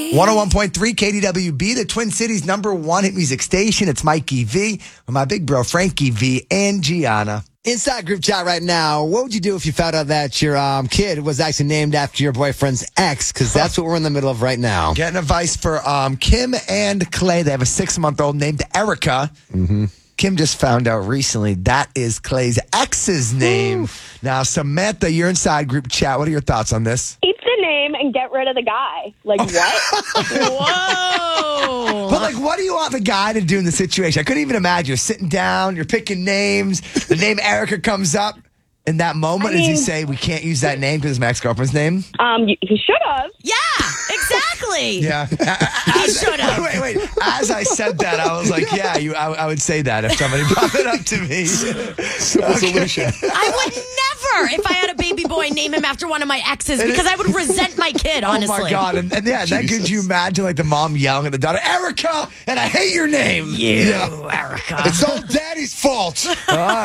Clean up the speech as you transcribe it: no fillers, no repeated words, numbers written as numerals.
101.3 KDWB, the Twin Cities #1 hit music station. It's Mikey V with my big bro Frankie V and Gianna. Inside group chat right now. What would you do if you found out that your kid was actually named after your boyfriend's ex? Because that's what we're in the middle of right now. Getting advice for Kim and Clay. They have a 6-month-old named Erica. Mm-hmm. Kim just found out recently that is Clay's ex's name. Ooh. Now, Samantha, you're inside group chat. What are your thoughts on this? Keep the name and get rid of the guy. Like, what? Whoa. But, like, what do you want the guy to do in the situation? I couldn't even imagine. You're sitting down, you're picking names. The name Erica comes up. In that moment, does he say, we can't use that name because it's my ex-girlfriend's name? He should have. Yeah, exactly. Yeah. He should have. Wait. As I said that, I was like, yeah, I would say that if somebody brought it up to me. Simple solution. I would never, if I had a baby boy, name him after one of my exes because I would resent my kid, honestly. Oh, my God. And yeah, that could you imagine, like, the mom yelling at the daughter, Erica, and I hate your name. Erica. It's all daddy's fault.